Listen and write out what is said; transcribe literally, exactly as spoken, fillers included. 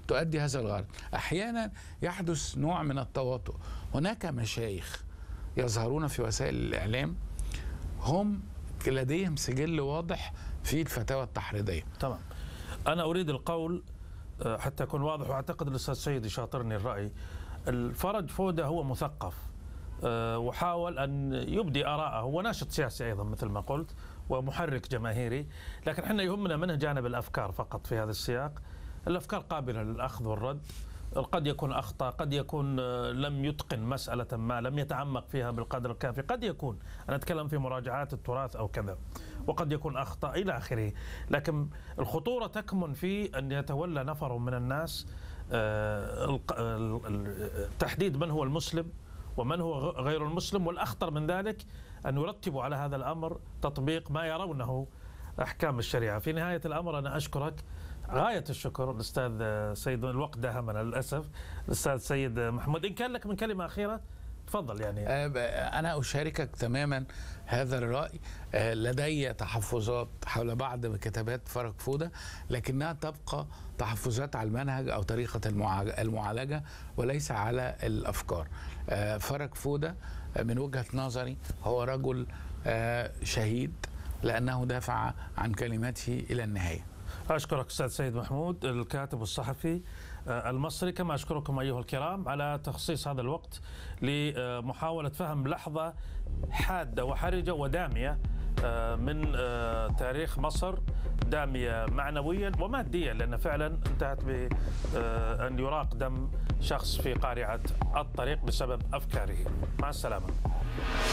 تؤدي هذا الغرض. أحيانا يحدث نوع من التواطؤ. هناك مشايخ يظهرون في وسائل الإعلام هم لديهم سجل واضح في الفتاوى التحريضية. تمام. أنا أريد القول حتى يكون واضح، وأعتقد الأستاذ سيد يشاطرني الرأي. الفرج فودة هو مثقف وحاول أن يبدي آراءه، هو ناشط سياسي أيضا مثل ما قلت ومحرك جماهيري، لكن احنا يهمنا منه جانب الأفكار فقط في هذا السياق. الأفكار قابلة للأخذ والرد، قد يكون أخطأ، قد يكون لم يتقن مسألة ما، لم يتعمق فيها بالقدر الكافي، قد يكون أنا أتكلم في مراجعات التراث أو كذا، وقد يكون أخطأ إلى آخره. لكن الخطورة تكمن في أن يتولى نفر من الناس تحديد من هو المسلم ومن هو غير المسلم، والأخطر من ذلك أن يرتبوا على هذا الأمر تطبيق ما يرونه أحكام الشريعة. في نهاية الأمر أنا أشكرك غاية الشكر الأستاذ سيد، الوقت داهمنا للأسف. الأستاذ سيد محمود، إن كان لك من كلمة أخيرة تفضل. يعني أنا أشاركك تماما هذا الرأي. لدي تحفظات حول بعض كتابات فرج فودة، لكنها تبقى تحفظات على المنهج أو طريقة المعالجة وليس على الأفكار. فرج فودة من وجهة نظري هو رجل شهيد لأنه دافع عن كلماته إلى النهاية. أشكرك أستاذ سيد محمود الكاتب والصحفي المصري، كما أشكركم أيها الكرام على تخصيص هذا الوقت لمحاولة فهم لحظة حادة وحرجة ودامية من تاريخ مصر، دامية معنويا وماديا، لأن فعلا انتهت بأن يراق دم شخص في قارعة الطريق بسبب أفكاره. مع السلامة.